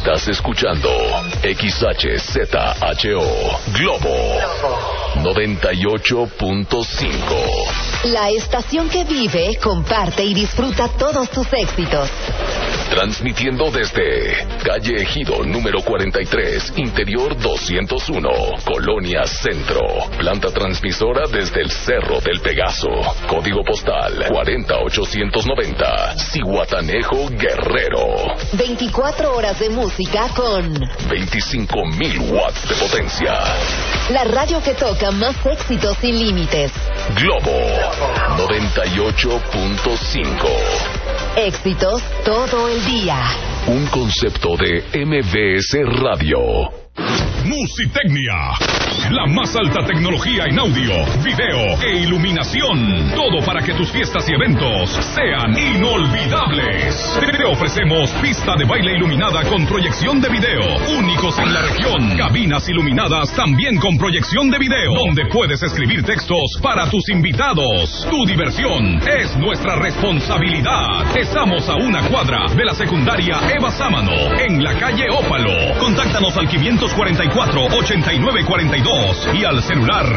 Estás escuchando XHZHO Globo 98.5. La estación que vive, comparte y disfruta todos tus éxitos. Transmitiendo desde Calle Ejido número 43, Interior 201, Colonia Centro. Planta transmisora desde el Cerro del Pegaso. Código postal 40890, Zihuatanejo, Guerrero. 24 horas de música con 25,000 watts de potencia. La radio que toca más éxitos sin límites. Globo 98.5. Éxitos todo el día. Un concepto de MBS Radio. Musitecnia, la más alta tecnología en audio, video e iluminación. Todo para que tus fiestas y eventos sean inolvidables. Te ofrecemos pista de baile iluminada con proyección de video, únicos en la región. Cabinas iluminadas también con proyección de video, donde puedes escribir textos para tus invitados. Tu diversión es nuestra responsabilidad. Estamos a una cuadra de la secundaria Eva Sámano, en la calle Ópalo. Contáctanos al 544-8942 y al celular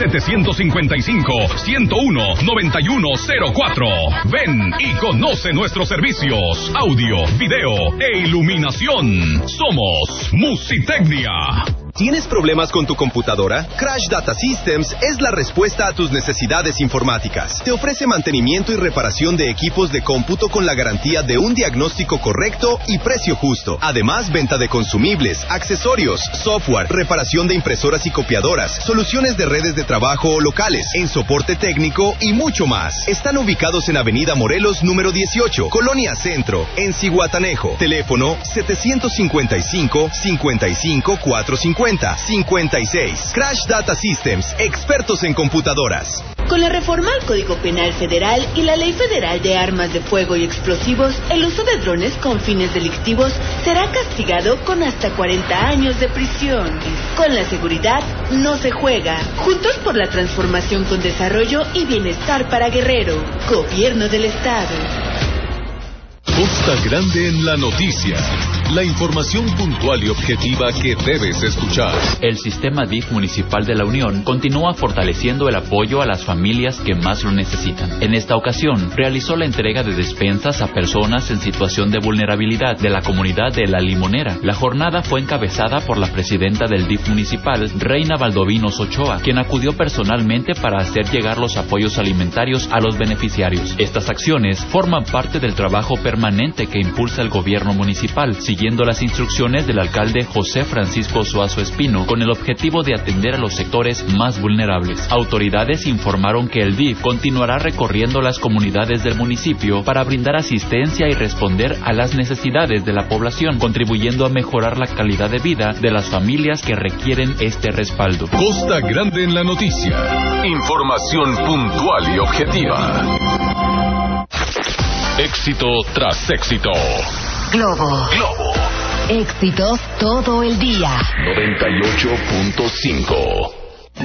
755-101-9104. Ven y conoce nuestros servicios, audio, video e iluminación. Somos Musitecnia. ¿Tienes problemas con tu computadora? Crash Data Systems es la respuesta a tus necesidades informáticas. Te ofrece mantenimiento y reparación de equipos de cómputo con la garantía de un diagnóstico correcto y precio justo. Además, venta de consumibles, accesorios, software, reparación de impresoras y copiadoras, soluciones de redes de trabajo o locales, en soporte técnico y mucho más. Están ubicados en Avenida Morelos, número 18, Colonia Centro, en Zihuatanejo. Teléfono 755-55-450. 56. Crash Data Systems, expertos en computadoras. Con la reforma al Código Penal Federal y la Ley Federal de Armas de Fuego y Explosivos, el uso de drones con fines delictivos será castigado con hasta 40 años de prisión. Con la seguridad no se juega. Juntos por la transformación con desarrollo y bienestar para Guerrero. Gobierno del Estado. Costa Grande en la noticia. La información puntual y objetiva que debes escuchar. El sistema DIF municipal de la Unión continúa fortaleciendo el apoyo a las familias que más lo necesitan. En esta ocasión, realizó la entrega de despensas a personas en situación de vulnerabilidad de la comunidad de La Limonera. La jornada fue encabezada por la presidenta del DIF municipal, Reina Valdovinos Ochoa, quien acudió personalmente para hacer llegar los apoyos alimentarios a los beneficiarios. Estas acciones forman parte del trabajo permanente que impulsa el gobierno municipal, siguiendo las instrucciones del alcalde José Francisco Suazo Espino, con el objetivo de atender a los sectores más vulnerables. Autoridades informaron que el DIF continuará recorriendo las comunidades del municipio para brindar asistencia y responder a las necesidades de la población, contribuyendo a mejorar la calidad de vida de las familias que requieren este respaldo. Costa Grande en la noticia. Información puntual y objetiva. Éxito tras éxito. Globo. Éxitos todo el día. 98.5.